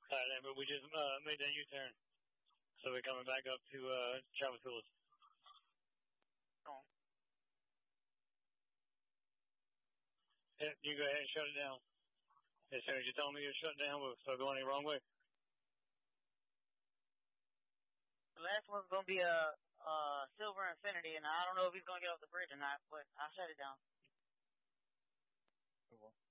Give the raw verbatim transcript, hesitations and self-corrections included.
All right, but we just uh, made that U-turn. So we're coming back up to uh, Travis Willis. Oh. Yeah, you go ahead and shut it down. As soon as you tell me you're shut down, we'll start going the wrong way. The last one's going to be a uh, Silver Infinity, and I don't know if he's going to get off the bridge or not, but I'll shut it down. Cool.